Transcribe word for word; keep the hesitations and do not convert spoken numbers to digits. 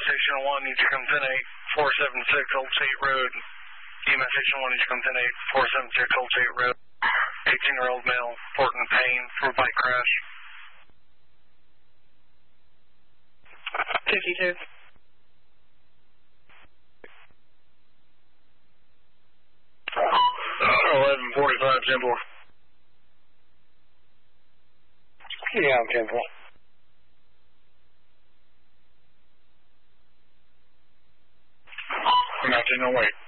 Station one, needs to come ten eight, four seven six Old State Road. E M S Station one, needs to come ten eight, four seven six Old State Road. eighteen-year-old male, reporting pain for bike crash. fifty-two. eleven forty-five, ten four. Yeah, I'm ten four. nineteen oh eight.